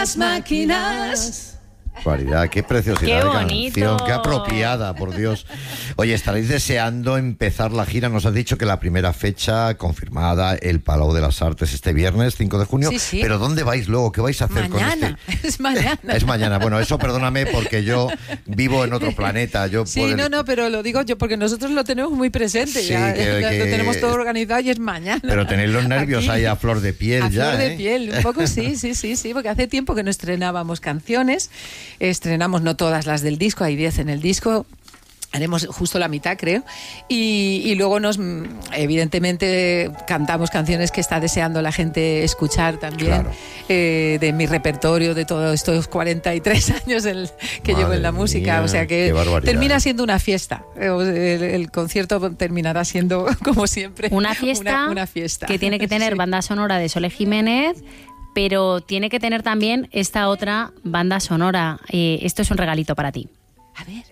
Las máquinas. Cualidad, qué preciosidad Qué de bonito. canción, qué apropiada, por Dios. Oye, estaréis deseando empezar la gira. Nos has dicho que la primera fecha confirmada, el Palau de las Artes, este viernes, 5 de junio. Sí, sí. Pero ¿dónde vais luego? ¿Qué vais a hacer Mañana, con este? es mañana. Es mañana. Bueno, eso perdóname porque yo vivo en otro planeta. Yo Sí, puedo- no, pero lo digo yo porque nosotros lo tenemos muy presente. Sí, Ya, que- lo tenemos todo organizado y es mañana. Pero tenéis los nervios Aquí. ahí a flor de piel A ya, flor de ¿eh? piel, un poco sí, porque hace tiempo que no estrenábamos canciones, estrenamos no todas las del disco, hay 10 en el disco. Haremos justo la mitad, creo. Y luego evidentemente, cantamos canciones que está deseando la gente escuchar también. Claro. De mi repertorio, de todos estos 43 años que llevo en la Madre música. mía, O sea qué que barbaridad. termina siendo una fiesta. El concierto terminará siendo, como siempre, Una fiesta, una fiesta. que tiene que tener Sí. banda sonora de Sole Jiménez, pero tiene que tener también esta otra banda sonora. Esto es un regalito para ti. A ver.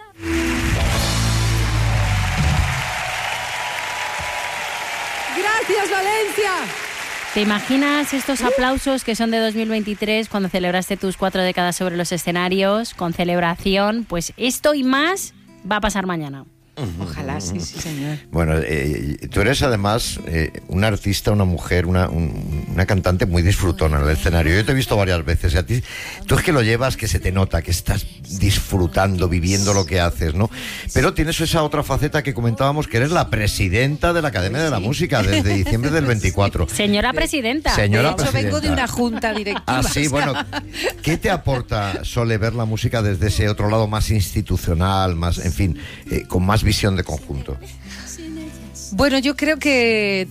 Gracias, Valencia. ¿Te imaginas estos aplausos que son de 2023 cuando celebraste tus 4 décadas sobre los escenarios con celebración? Pues esto y más va a pasar mañana. Ojalá, sí, señor. Bueno, tú eres además una artista, una mujer, una cantante muy disfrutona en el escenario. Yo te he visto varias veces. Y a ti, tú es que lo llevas, que se te nota, que estás disfrutando, viviendo lo que haces, ¿no? Pero tienes esa otra faceta que comentábamos, que eres la presidenta de la Academia de la Música desde diciembre del 24. Señora presidenta. Señora De hecho, vengo de presidenta. una junta directiva. Ah, sí, o sea, bueno. ¿Qué te aporta, Sole, ver la música desde ese otro lado más institucional, más, en fin, con más visión de conjunto? Bueno, yo creo que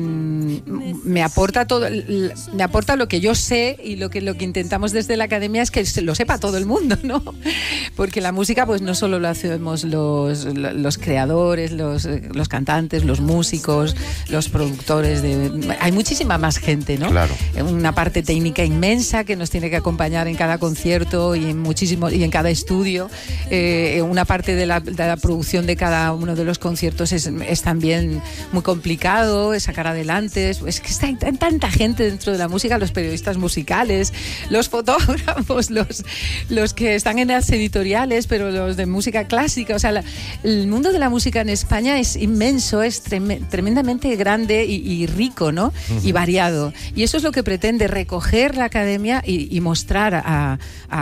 me aporta todo, me aporta lo que yo sé, y lo que intentamos desde la academia es que lo sepa todo el mundo, ¿no? Porque la música, pues no solo lo hacemos los creadores, los cantantes, los músicos, los productores, hay muchísima más gente, ¿no? Claro. Una parte técnica inmensa que nos tiene que acompañar en cada concierto y en cada estudio. Una parte de la producción de cada uno de los conciertos es también muy complicado, es sacar adelante. Es que está tanta gente dentro de la música, los periodistas musicales, los fotógrafos, los que están en las editoriales, pero los de música clásica. O sea, el mundo de la música en España es inmenso, es tremendamente grande y rico, ¿no? Y variado. Y eso es lo que pretende recoger la academia y mostrar a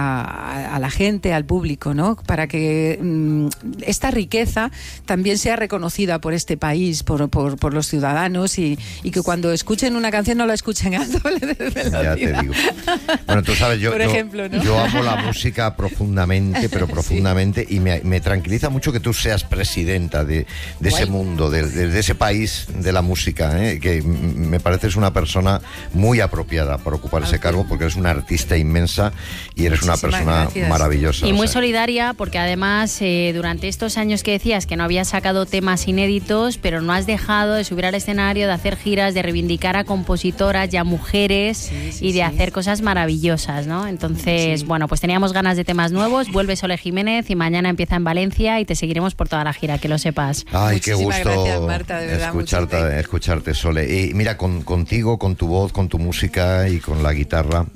la gente, al público, ¿no? Para que esta riqueza también sea reconocida por este país, por los ciudadanos, y que cuando escuchen una canción no la escuchen a doble Ya te digo. Bueno, tú sabes, Por ejemplo, ¿no? yo amo la música profundamente, pero profundamente, y me tranquiliza mucho que tú seas presidenta de ese mundo, de ese país de la música, que me pareces una persona muy apropiada para ocupar ese cargo, porque eres una artista inmensa y eres una persona gracias. maravillosa. Y muy o sea. solidaria, porque además durante estos años que decías que no habías sacado temas inéditos, pero no has dejado de subir al escenario, de hacer giras, de reivindicar a compositoras y a mujeres y de hacer cosas maravillosas, ¿no? Entonces, bueno, pues teníamos ganas de temas nuevos. Vuelve Sole Jiménez y mañana empieza en Valencia y te seguiremos por toda la gira, que lo sepas. Ay, qué Muchísimas gusto gracias, Marta, de verdad, escucharte, Sole. Y mira, contigo, con tu voz, con tu música y con la guitarra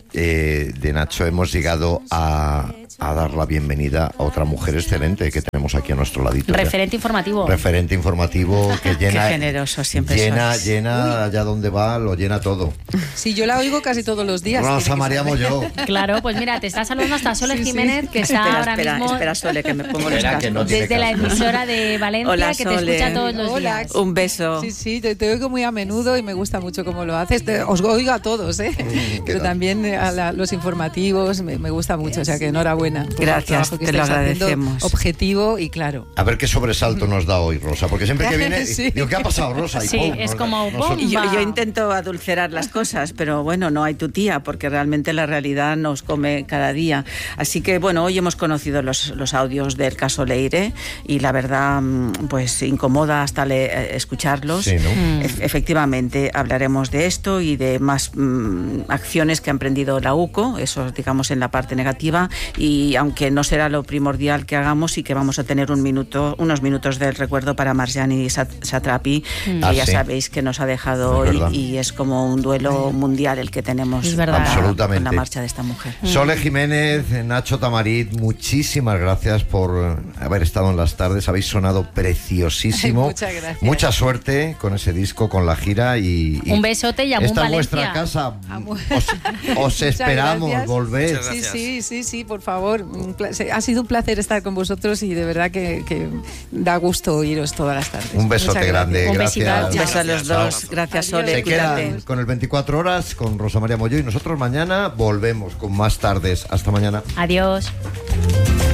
de Nacho, hemos llegado a dar la bienvenida a otra mujer excelente que tenemos aquí a nuestro ladito. Referente informativo. Referente informativo que llena... Qué generoso siempre llena, sois. llena allá donde va, lo llena todo. Sí, yo la oigo casi todos los días. Rosa María Molló. Claro, pues mira, te está saludando hasta Sole Sí, sí. Jiménez, que está ahora mismo Espera, Sole, que me pongo los Espera, cascos. que no tiene desde la caso. emisora de Valencia, Hola, que te Sole. escucha todos los Hola. días. Un beso. Sí, te oigo muy a menudo y me gusta mucho cómo lo haces. Os oigo a todos, pero tal? también a los informativos me gusta mucho. O sea que enhorabuena. por el Gracias, trabajo que te lo estáis haciendo, agradecemos. objetivo y claro. A ver qué sobresalto nos da hoy, Rosa, porque siempre que viene... Sí. Digo, ¿qué ha pasado, Rosa? Y Sí, pum, es nos- como, nos- ¡pum! Y yo Va. intento adulcerar las cosas, pero bueno, no hay tu tía, porque realmente la realidad nos come cada día. Así que bueno, hoy hemos conocido los audios del caso Leire y la verdad, pues incomoda hasta escucharlos. Sí, ¿no? Efectivamente, hablaremos de esto y de más acciones que ha emprendido la UCO, eso digamos en la parte negativa, y aunque no será lo primordial que hagamos, sí que vamos a tener unos minutos del recuerdo para Marjane Satrapi, que Ah, ya sí. sabéis que nos ha dejado mundo y es como un duelo mundial el que tenemos es verdad. Absolutamente. con la marcha de esta mujer. Sole Jiménez, Nacho Tamarit, muchísimas gracias por haber estado en las tardes. Habéis sonado preciosísimo. Muchas gracias. Mucha suerte con ese disco, con la gira y un besote y esta Valencia. vuestra casa. Os esperamos, gracias. volver. Sí, por favor. Ha sido un placer estar con vosotros y de verdad que da gusto oíros todas las tardes. Un besote grande, Un gracias. besito. Un beso a los dos. Gracias, Sole. Se Cuídate. quedan con el 24 horas con Rosa María Molló y nosotros mañana volvemos con más tardes. Hasta mañana. Adiós.